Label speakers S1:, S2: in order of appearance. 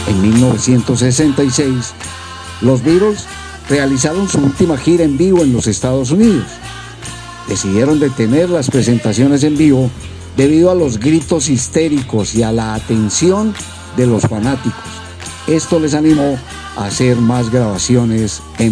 S1: En 1966, los Beatles realizaron su última gira en vivo en los Estados Unidos. Decidieron detener las presentaciones en vivo debido a los gritos histéricos y a la atención de los fanáticos. Esto les animó a hacer más grabaciones en